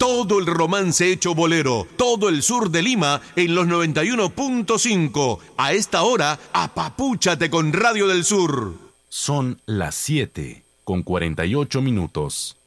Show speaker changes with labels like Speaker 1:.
Speaker 1: Todo el romance hecho bolero, todo el sur de Lima en los 91.5. A esta hora, apapúchate con Radio del Sur.
Speaker 2: Son las 7:48.